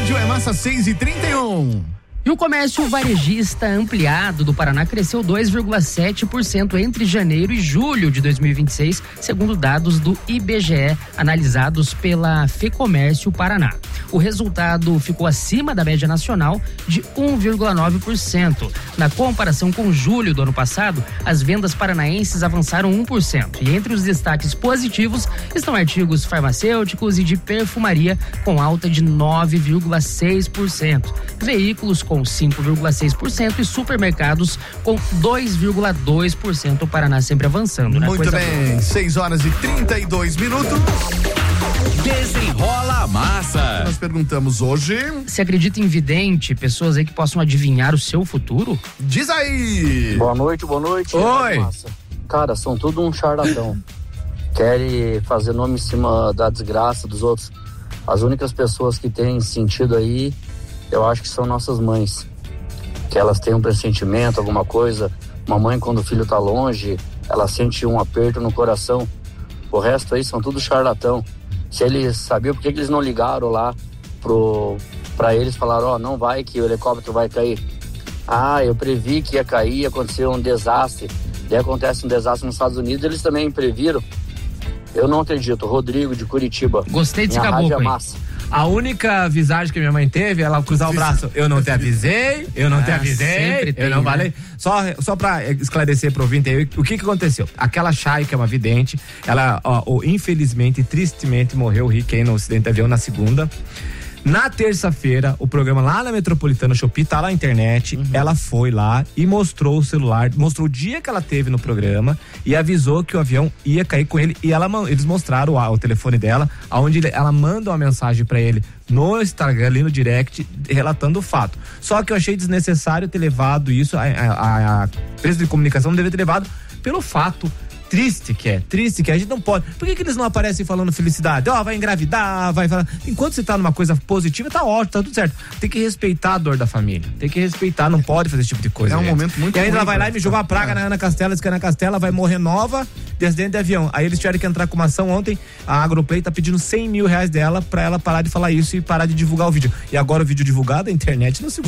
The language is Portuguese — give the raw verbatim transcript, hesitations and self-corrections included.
Rádio é Massa seis e trinta e um. E o comércio varejista ampliado do Paraná cresceu dois vírgula sete por cento entre janeiro e julho de dois mil e vinte e seis, segundo dados do I B G E, analisados pela Fecomércio Paraná. O resultado ficou acima da média nacional de um vírgula nove por cento. Na comparação com julho do ano passado, as vendas paranaenses avançaram um por cento. E entre os destaques positivos estão artigos farmacêuticos e de perfumaria, com alta de nove vírgula seis por cento. Veículos com cinco vírgula seis por cento e supermercados com dois vírgula dois por cento. O Paraná sempre avançando, né? Muito Coisa bem, boa. seis horas e trinta e dois minutos. Desenrola a massa. Nós perguntamos hoje. Você acredita em vidente, pessoas aí que possam adivinhar o seu futuro? Diz aí. Boa noite, boa noite. Oi. Massa. Cara, são tudo um charlatão. Querem fazer nome em cima da desgraça dos outros. As únicas pessoas que têm sentido aí, eu acho que são nossas mães. Que elas têm um pressentimento, alguma coisa. Uma mãe, quando o filho tá longe, ela sente um aperto no coração. O resto aí são tudo charlatão. Se eles sabiam por que eles não ligaram lá pro, pra eles, falaram, ó, oh, não vai que o helicóptero vai cair. Ah, eu previ que ia cair, ia acontecer um desastre. Daí acontece um desastre nos Estados Unidos, eles também previram. Eu não acredito. Rodrigo, de Curitiba. Gostei desse Minha caboclo rádio é aí. massa. A única avisagem que minha mãe teve, ela cruzar o braço. Eu não te avisei, eu não Ah, te avisei, sempre eu tem, não né? falei. Só, só pra esclarecer pro ouvinte aí, o que que aconteceu? Aquela Chay, que é uma vidente, ela, ó, ó, infelizmente, tristemente, morreu, Rick, no acidente de avião na segunda. Na terça-feira, o programa lá na Metropolitana Shopee, tá lá na internet, uhum. Ela foi lá e mostrou o celular, mostrou o dia que ela teve no programa e avisou que o avião ia cair com ele, e ela, eles mostraram o, o telefone dela, onde ela manda uma mensagem pra ele no Instagram, ali no direct, relatando o fato. Só que eu achei desnecessário ter levado isso, a, a, a empresa de comunicação não deveria ter levado pelo fato triste que é, triste que é, a gente não pode. Por que que eles não aparecem falando felicidade? Ó, oh, vai engravidar, vai falar. Enquanto você tá numa coisa positiva, tá ótimo, tá tudo certo. Tem que respeitar a dor da família. Tem que respeitar, não pode fazer esse tipo de coisa. É um gente. momento muito E aí ela ruim, vai lá e me jogou a praga é. na Ana Castela, diz que a Ana Castela vai morrer nova de acidente de avião. Aí eles tiveram que entrar com uma ação ontem, a Agroplay tá pedindo cem mil reais dela pra ela parar de falar isso e parar de divulgar o vídeo. E agora o vídeo divulgado, a internet não segura.